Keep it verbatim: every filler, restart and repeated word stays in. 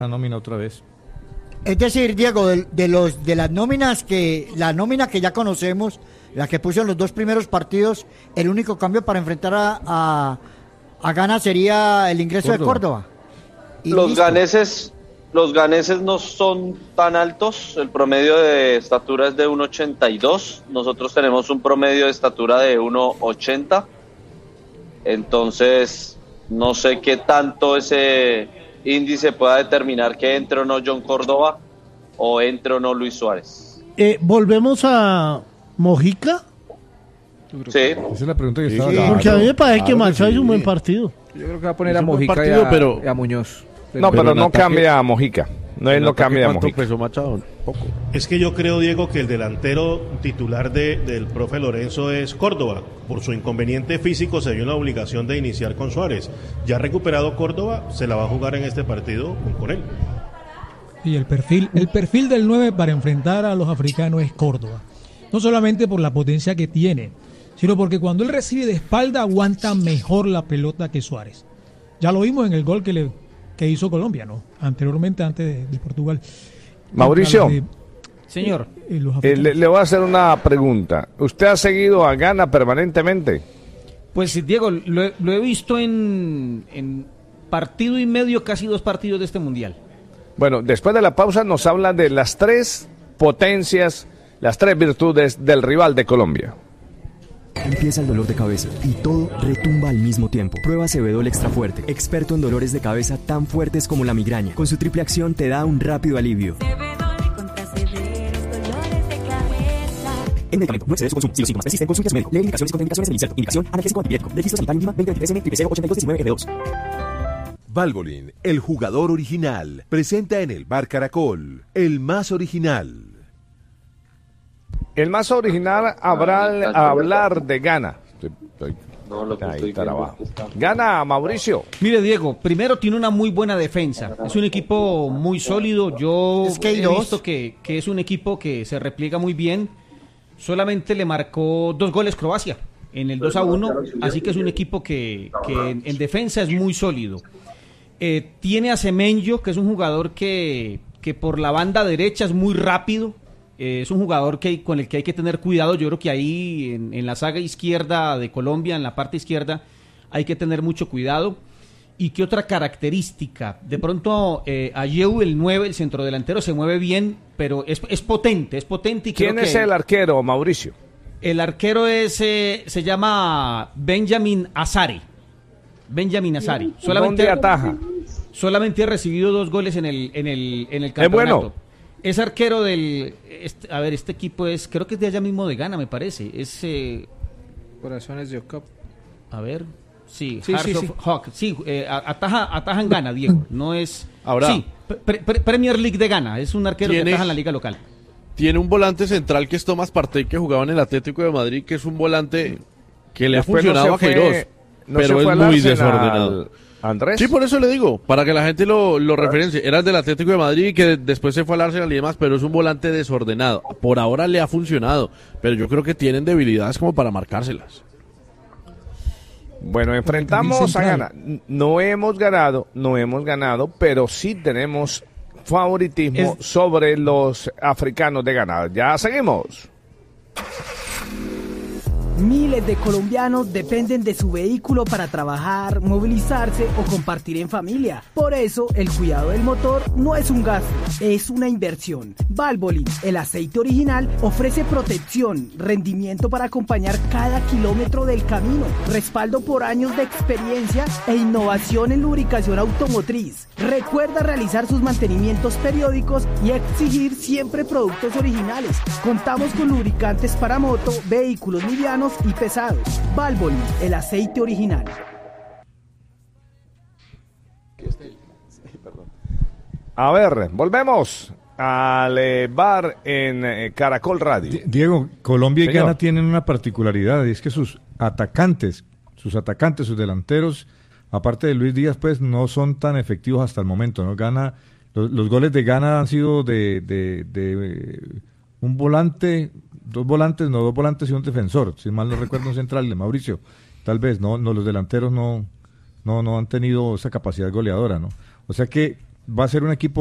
La nómina otra vez. Es decir, Diego, de, de los de las nóminas que la nómina que ya conocemos, la que puso en los dos primeros partidos, el único cambio para enfrentar a, a, a Ghana sería el ingreso Córdoba. de Córdoba. Y los listo. ganeses los ganeses no son tan altos, el promedio de estatura es de uno ochenta y dos, nosotros tenemos un promedio de estatura de uno ochenta, entonces no sé qué tanto ese índice pueda determinar que entre o no John Córdoba o entre o no Luis Suárez. Eh, ¿Volvemos a Mojica? Sí. Esa es la pregunta que sí, estaba sí, porque a mí me parece que Macha sí. hizo un buen partido. Yo creo que va a poner a Mojica partido, y, a, pero... y a Muñoz. No, pero, pero no ataque, cambia a Mojica. No, él no cambia a Mojica. Pesó Machado? Poco. Es que yo creo, Diego, que el delantero titular de, del profe Lorenzo es Córdoba. Por su inconveniente físico se vio en la obligación de iniciar con Suárez. Ya recuperado Córdoba, se la va a jugar en este partido con, con él. Y el perfil, el perfil del nueve para enfrentar a los africanos es Córdoba. No solamente por la potencia que tiene, sino porque cuando él recibe de espalda aguanta mejor la pelota que Suárez. Ya lo vimos en el gol que le que hizo Colombia, ¿no? Anteriormente, antes de, de Portugal. Mauricio. De, Señor. Eh, eh, le, le voy a hacer una pregunta. ¿Usted ha seguido a Ghana permanentemente? Pues, Diego, lo he, lo he visto en, en partido y medio, casi dos partidos de este Mundial. Bueno, después de la pausa nos habla de las tres potencias, las tres virtudes del rival de Colombia. Empieza el dolor de cabeza y todo retumba al mismo tiempo. Prueba Cebedol Extra Fuerte, experto en dolores de cabeza tan fuertes como la migraña. Con su triple acción te da un rápido alivio. Cebedol contra severos dolores de cabeza. En medicamento, no excedes su consumo. Si los síntomas persisten, consulte a su médico. Lee indicaciones y contraindicaciones del inserto. Indicación, analgésico antipirético. Registro sanitario mínima veinte veintitrés eme, triple cero, ochenta y dos diecinueve F dos. Valvoline, el jugador original, presenta en el Bar Caracol, el más original. El más original habrá al hablar de Ghana. Estoy, estoy, no, lo que ahí estoy está abajo. Está... Ghana, Mauricio. Mire, Diego, primero tiene una muy buena defensa. Es un equipo muy sólido. Yo es que he dos. visto que, que es un equipo que se repliega muy bien. Solamente le marcó dos goles Croacia en el dos a uno. Así que es un equipo que, que en, en defensa es muy sólido. Eh, tiene a Semenyo, que es un jugador que, que por la banda derecha es muy rápido. Eh, es un jugador que, con el que hay que tener cuidado. Yo creo que ahí en, en la saga izquierda de Colombia, en la parte izquierda, hay que tener mucho cuidado. ¿Y qué otra característica? De pronto, eh, Ayew, el nueve, el centrodelantero, se mueve bien, pero es, es potente, es potente. Y ¿Quién creo es que el arquero, Mauricio? El arquero es, eh, se llama Benjamin Azari. Benjamin Azari. Solamente, ¿Dónde ataja? Solamente ha recibido dos goles en el, en el, en el campeonato. ¿Es bueno? Es arquero del... Este, a ver, este equipo es... Creo que es de allá mismo de Ghana, me parece. Es... Eh, Corazones de Ocop. A ver... Sí, sí, sí, sí. sí. Hawk. Sí, eh, ataja, ataja en Ghana, Diego. No es... Ahora... Sí, pre, pre, Premier League de Ghana. Es un arquero que ataja en la liga local. Tiene un volante central que es Tomás Partey, que jugaba en el Atlético de Madrid, que es un volante que le Después ha funcionado no a Queiroz, no pero es muy Arsenal, desordenado. Andrés. Sí, por eso le digo, para que la gente lo, lo referencie. Era del Atlético de Madrid, que después se fue al Arsenal y demás, pero es un volante desordenado. Por ahora le ha funcionado, pero yo creo que tienen debilidades como para marcárselas. Bueno, enfrentamos a Ghana. No hemos ganado, no hemos ganado, pero sí tenemos favoritismo es... sobre los africanos de Ghana. Ya seguimos. Miles de colombianos dependen de su vehículo para trabajar, movilizarse o compartir en familia. Por eso, el cuidado del motor no es un gasto, es una inversión. Valvoline, el aceite original, ofrece protección, rendimiento para acompañar cada kilómetro del camino, respaldo por años de experiencia e innovación en lubricación automotriz. Recuerda realizar sus mantenimientos periódicos y exigir siempre productos originales. Contamos con lubricantes para moto, vehículos livianos y pesados. Valvoline, el aceite original. A ver, volvemos al eh, bar en eh, Caracol Radio. Diego, Colombia y Señor. Ghana tienen una particularidad, y es que sus atacantes, sus atacantes, sus delanteros, aparte de Luis Díaz, pues no son tan efectivos hasta el momento, ¿no? Ghana, los, los goles de Ghana han sido de, de, de eh, un volante, dos volantes, no dos volantes y un defensor, si mal no recuerdo, un central de Mauricio, tal vez, no, no los delanteros no, no, no han tenido esa capacidad goleadora, ¿no? O sea que va a ser un equipo